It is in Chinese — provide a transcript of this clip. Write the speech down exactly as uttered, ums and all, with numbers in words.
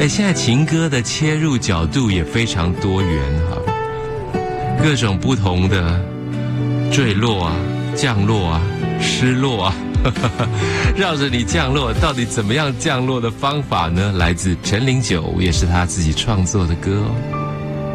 哎，现在情歌的切入角度也非常多元哈，各种不同的坠落啊、降落啊、失落啊，绕着你降落，到底怎么样降落的方法呢？来自陈零九，也是他自己创作的歌哦。